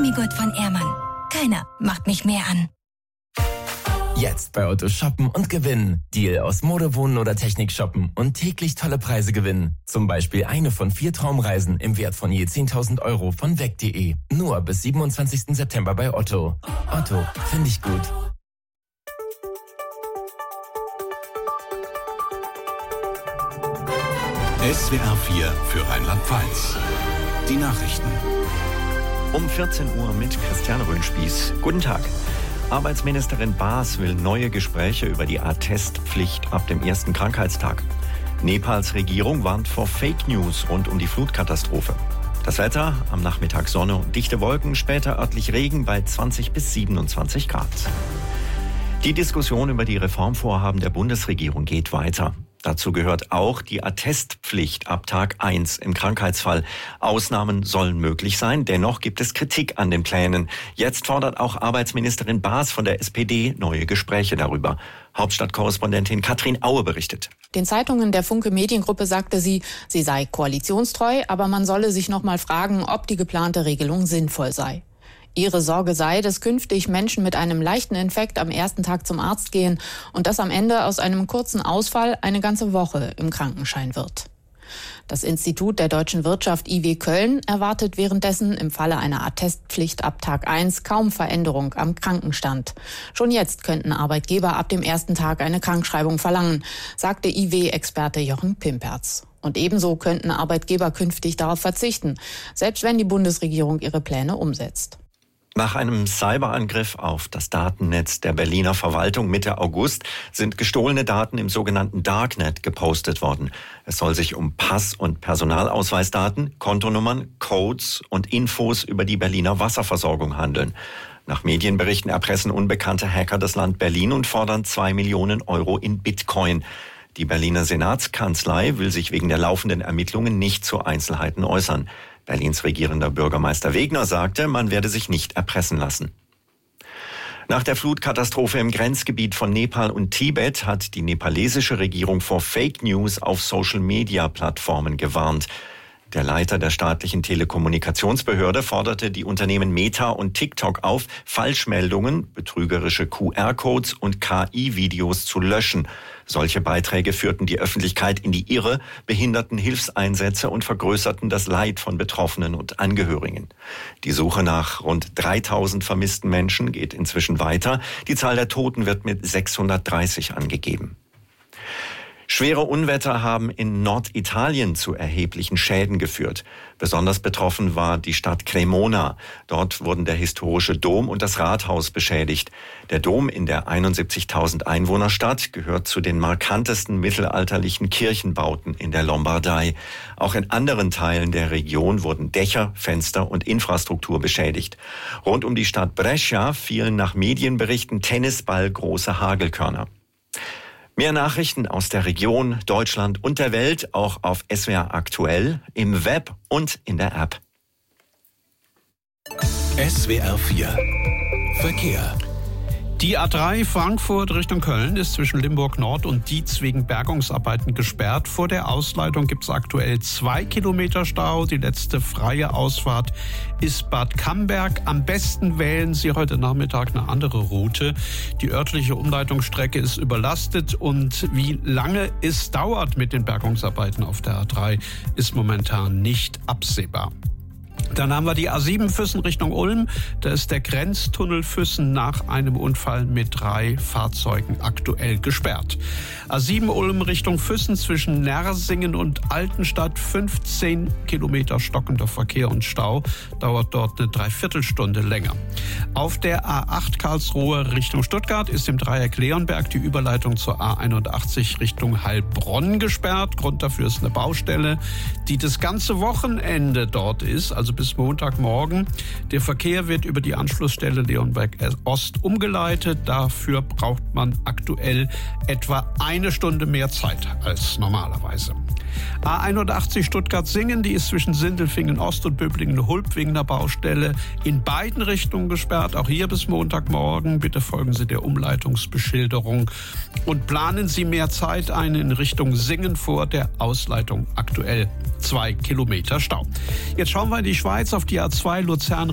Gummigurt von Ehrmann. Keiner macht mich mehr an. Jetzt bei Otto shoppen und gewinnen. Deal aus Mode, Wohnen oder Technik shoppen und täglich tolle Preise gewinnen. Zum Beispiel eine von 4 Traumreisen im Wert von je 10.000 € von weg.de. Nur bis 27. September bei Otto. Otto, finde ich gut. SWR 4 für Rheinland-Pfalz. Die Nachrichten. Um 14 Uhr mit Christian Röhnspieß. Guten Tag. Arbeitsministerin Baas will neue Gespräche über die Attestpflicht ab dem ersten Krankheitstag. Nepals Regierung warnt vor Fake News rund um die Flutkatastrophe. Das Wetter, am Nachmittag Sonne und dichte Wolken, später örtlich Regen bei 20 bis 27 Grad. Die Diskussion über die Reformvorhaben der Bundesregierung geht weiter. Dazu gehört auch die Attestpflicht ab Tag 1 im Krankheitsfall. Ausnahmen sollen möglich sein, dennoch gibt es Kritik an den Plänen. Jetzt fordert auch Arbeitsministerin Baas von der SPD neue Gespräche darüber. Hauptstadtkorrespondentin Katrin Aue berichtet. Den Zeitungen der Funke Mediengruppe sagte sie sei koalitionstreu, aber man solle sich noch mal fragen, ob die geplante Regelung sinnvoll sei. Ihre Sorge sei, dass künftig Menschen mit einem leichten Infekt am ersten Tag zum Arzt gehen und dass am Ende aus einem kurzen Ausfall eine ganze Woche im Krankenschein wird. Das Institut der deutschen Wirtschaft IW Köln erwartet währenddessen im Falle einer Attestpflicht ab Tag 1 kaum Veränderung am Krankenstand. Schon jetzt könnten Arbeitgeber ab dem ersten Tag eine Krankschreibung verlangen, sagte IW-Experte Jochen Pimperz. Und ebenso könnten Arbeitgeber künftig darauf verzichten, selbst wenn die Bundesregierung ihre Pläne umsetzt. Nach einem Cyberangriff auf das Datennetz der Berliner Verwaltung Mitte August sind gestohlene Daten im sogenannten Darknet gepostet worden. Es soll sich um Pass- und Personalausweisdaten, Kontonummern, Codes und Infos über die Berliner Wasserversorgung handeln. Nach Medienberichten erpressen unbekannte Hacker das Land Berlin und fordern 2 Millionen € in Bitcoin. Die Berliner Senatskanzlei will sich wegen der laufenden Ermittlungen nicht zu Einzelheiten äußern. Berlins regierender Bürgermeister Wegner sagte, man werde sich nicht erpressen lassen. Nach der Flutkatastrophe im Grenzgebiet von Nepal und Tibet hat die nepalesische Regierung vor Fake News auf Social-Media-Plattformen gewarnt. Der Leiter der staatlichen Telekommunikationsbehörde forderte die Unternehmen Meta und TikTok auf, Falschmeldungen, betrügerische QR-Codes und KI-Videos zu löschen. Solche Beiträge führten die Öffentlichkeit in die Irre, behinderten Hilfseinsätze und vergrößerten das Leid von Betroffenen und Angehörigen. Die Suche nach rund 3000 vermissten Menschen geht inzwischen weiter. Die Zahl der Toten wird mit 630 angegeben. Schwere Unwetter haben in Norditalien zu erheblichen Schäden geführt. Besonders betroffen war die Stadt Cremona. Dort wurden der historische Dom und das Rathaus beschädigt. Der Dom in der 71.000 Einwohnerstadt gehört zu den markantesten mittelalterlichen Kirchenbauten in der Lombardei. Auch in anderen Teilen der Region wurden Dächer, Fenster und Infrastruktur beschädigt. Rund um die Stadt Brescia fielen nach Medienberichten tennisballgroße Hagelkörner. Mehr Nachrichten aus der Region, Deutschland und der Welt auch auf SWR Aktuell, im Web und in der App. SWR 4 Verkehr. Die A3 Frankfurt Richtung Köln ist zwischen Limburg Nord und Dietz wegen Bergungsarbeiten gesperrt. Vor der Ausleitung gibt es aktuell 2 Kilometer Stau. Die letzte freie Ausfahrt ist Bad Camberg. Am besten wählen Sie heute Nachmittag eine andere Route. Die örtliche Umleitungsstrecke ist überlastet und wie lange es dauert mit den Bergungsarbeiten auf der A3 ist momentan nicht absehbar. Dann haben wir die A7 Füssen Richtung Ulm. Da ist der Grenztunnel Füssen nach einem Unfall mit 3 Fahrzeugen aktuell gesperrt. A7 Ulm Richtung Füssen zwischen Nersingen und Altenstadt 15 Kilometer stockender Verkehr und Stau. Dauert dort eine Dreiviertelstunde länger. Auf der A8 Karlsruhe Richtung Stuttgart ist im Dreieck Leonberg die Überleitung zur A81 Richtung Heilbronn gesperrt. Grund dafür ist eine Baustelle, die das ganze Wochenende dort ist, also bis Montagmorgen. Der Verkehr wird über die Anschlussstelle Leonberg Ost umgeleitet. Dafür braucht man aktuell etwa 1 Stunde mehr Zeit als normalerweise. A81 Stuttgart-Singen, die ist zwischen Sindelfingen Ost und Böblingen-Hulb wegen der Baustelle in beiden Richtungen gesperrt. Auch hier bis Montagmorgen. Bitte folgen Sie der Umleitungsbeschilderung und planen Sie mehr Zeit ein in Richtung Singen vor der Ausleitung. Aktuell 2 Kilometer Stau. Jetzt schauen wir in die Schweiz auf die A2 Luzern